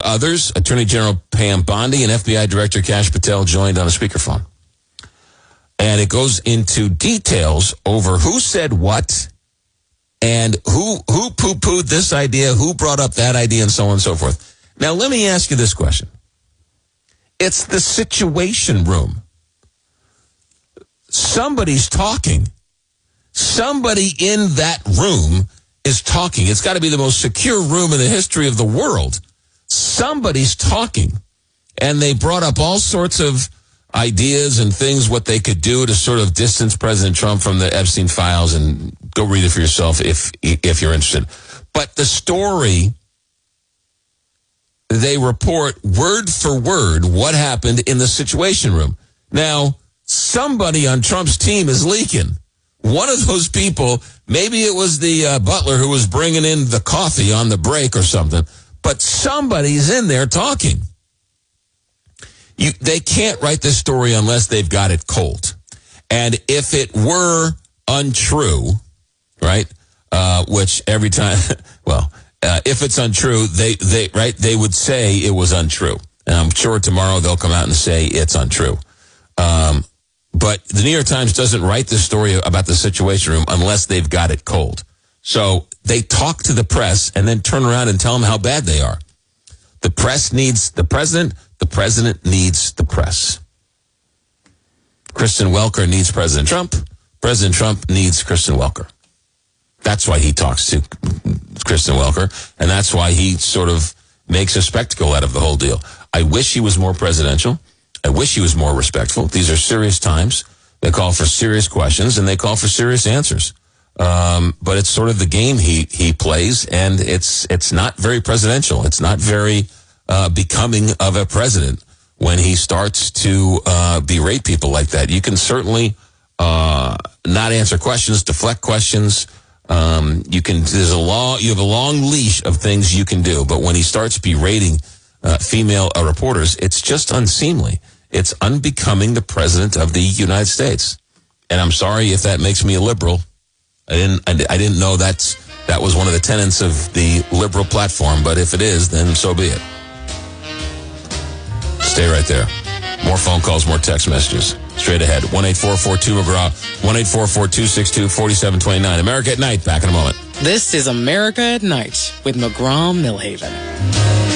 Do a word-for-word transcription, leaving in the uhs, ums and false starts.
others. Attorney General Pam Bondi and F B I Director Kash Patel joined on a speakerphone. And it goes into details over who said what and who who poo-pooed this idea, who brought up that idea, and so on and so forth. Now, let me ask you this question. It's the Situation Room. Somebody's talking. Somebody in that room is talking. It's got to be the most secure room in the history of the world. Somebody's talking. And they brought up all sorts of ideas and things, what they could do to sort of distance President Trump from the Epstein files, and go read it for yourself if if you're interested. But the story, they report word for word what happened in the Situation Room. Now, somebody on Trump's team is leaking. One of those people, maybe it was the uh, butler who was bringing in the coffee on the break or something, but somebody's in there talking. You, they can't write this story unless they've got it cold. And if it were untrue, right, uh, which every time, well, uh, if it's untrue, they, they, right, they would say it was untrue. And I'm sure tomorrow they'll come out and say it's untrue. Um, but the New York Times doesn't write this story about the Situation Room unless they've got it cold. So they talk to the press and then turn around and tell them how bad they are. The press needs the president. The president needs the press. Kristen Welker needs President Trump. President Trump needs Kristen Welker. That's why he talks to Kristen Welker, and that's why he sort of makes a spectacle out of the whole deal. I wish he was more presidential. I wish he was more respectful. These are serious times. They call for serious questions, and they call for serious answers. Um, but it's sort of the game he, he plays, and it's it's not very presidential. It's not very uh, becoming of a president when he starts to uh, berate people like that. You can certainly uh, not answer questions, deflect questions. Um, you can there's a law. You have a long leash of things you can do, but when he starts berating uh, female uh, reporters, it's just unseemly. It's unbecoming the president of the United States. And I'm sorry if that makes me a liberal. I didn't. I, I didn't know that's that was one of the tenets of the liberal platform. But if it is, then so be it. Stay right there. More phone calls, more text messages. Straight ahead. one eight four four two McGraw. one eight four four two six two four seven two nine. America at Night. Back in a moment. This is America at Night with McGraw Millhaven.